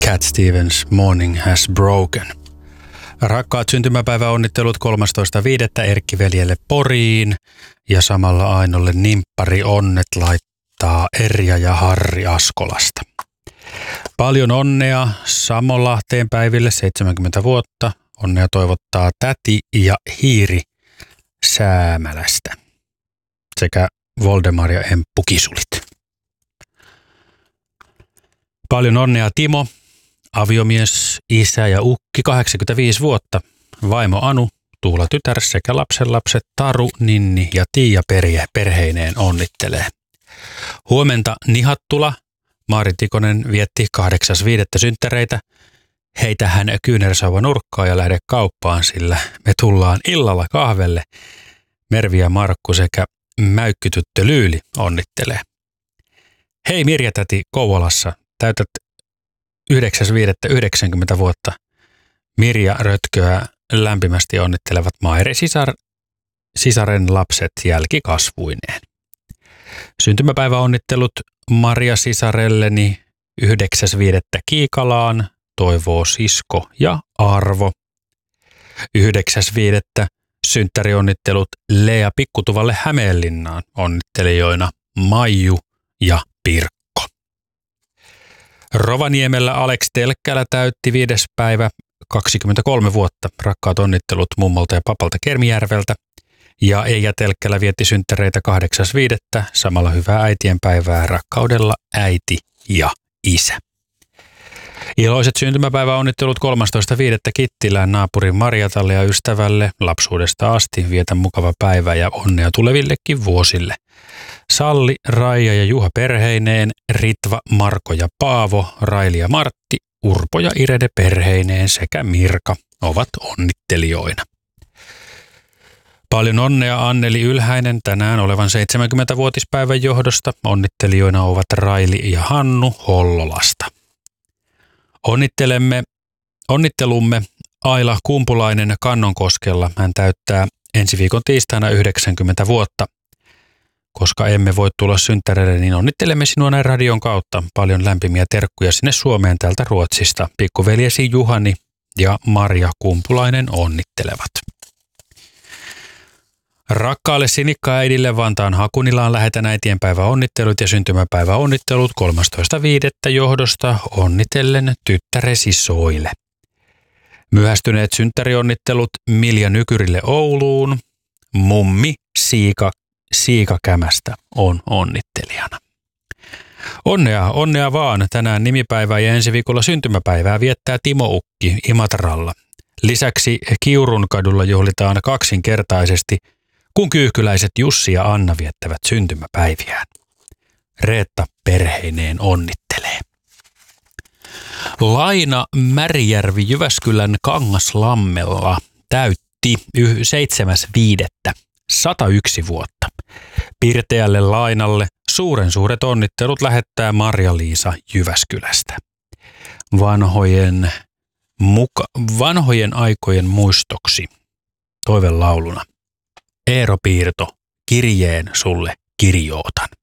Cat Stevens, Morning Has Broken. Rakkaat syntymäpäiväonnittelut 13.5. Erkki-veljelle Poriin ja samalla Ainolle nimppari onnet laittaa Erja ja Harri Askolasta. Paljon onnea Samolahteen päiville 70 vuotta. Onnea toivottaa täti ja hiiri Säämälästä sekä Voldemar ja Emppu Kisulit. Paljon onnea Timo, aviomies, isä ja ukki 85 vuotta. Vaimo Anu, Tuula tytär sekä lapsenlapset Taru, Ninni ja Tiia perheineen onnittelee. Huomenta Nihattula. Maari Tikonen vietti 8.5. synttäreitä. Heitä hän kyynärsauva nurkkaa ja lähde kauppaan, sillä me tullaan illalla kahvelle. Mervi ja Markku sekä mäykkytyttö Lyyli onnittelee. Hei Mirja-täti Kouvolassa, täytät 9.5.90 vuotta. Mirja Rötköä lämpimästi onnittelevat Maire sisaren lapset jälkikasvuineen. Syntymäpäiväonnittelut Maria sisarelleni 9.5. Kiikalaan, toivoo sisko ja Arvo. 9.5. synttärionnittelut Lea Pikkutuvalle Hämeenlinnaan, onnittelijoina Maiju ja Pirkko. Rovaniemellä Alex Telkkälä täytti 5. päivä 23 vuotta. Rakkaat onnittelut mummolta ja papalta Kermijärveltä. Ja Eija Telkkälä vietti synttäreitä 8.5. Samalla hyvää äitienpäivää rakkaudella äiti ja isä. Iloiset syntymäpäiväonnittelut 13.5. Kittilään naapurin Marjatalle ja ystävälle lapsuudesta asti. Vietä mukava päivä ja onnea tulevillekin vuosille. Salli, Raija ja Juha perheineen, Ritva, Marko ja Paavo, Raili ja Martti, Urpo ja Irede perheineen sekä Mirka ovat onnittelijoina. Paljon onnea Anneli Ylhäinen tänään olevan 70-vuotispäivän johdosta. Onnittelijoina ovat Raili ja Hannu Hollolasta. Onnittelumme Aila Kumpulainen Kannonkoskella. Hän täyttää ensi viikon tiistaina 90 vuotta. Koska emme voi tulla synttäreille, niin onnittelemme sinua näin radion kautta. Paljon lämpimiä terkkuja sinne Suomeen täältä Ruotsista. Pikkuveljesi Juhani ja Marja Kumpulainen onnittelevat. Rakkaalle Sinikka-äidille Vantaan Hakunilaan lähetän äitienpäivä onnittelut ja syntymäpäivä onnittelut 13.5. johdosta onnitellen tyttäresi Soile. Myöhästyneet synttärionnittelut Milja Nykyrille Ouluun. Mummi Siika Kämästä on onnittelijana. Onnea vaan. Tänään nimipäivää ja ensi viikolla syntymäpäivää viettää Timo Ukki Imatralla. Lisäksi Kiurun kadulla juhlitaan kaksinkertaisesti, kun kyyhkyläiset Jussi ja Anna viettävät syntymäpäiviään. Reetta perheineen onnittelee. Laina Märijärvi Jyväskylän Kangaslammella täytti 7.5. 101 vuotta. Pirteälle Lainalle suuret onnittelut lähettää Marja-Liisa Jyväskylästä. Vanhojen aikojen muistoksi toivelauluna. Eero Piirto, kirjeen sulle kirjootan.